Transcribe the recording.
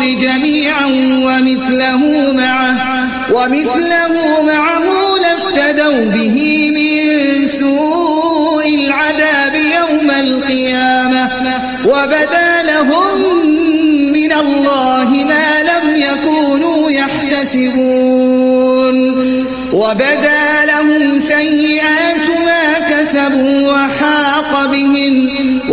جميعا ومثله معه لافتدوا به من سوء العذاب يوم القيامة وبدا لهم من الله ما لم يكونوا يحتسبون وبدا لهم سيئات ما كسبوا وحاق بهم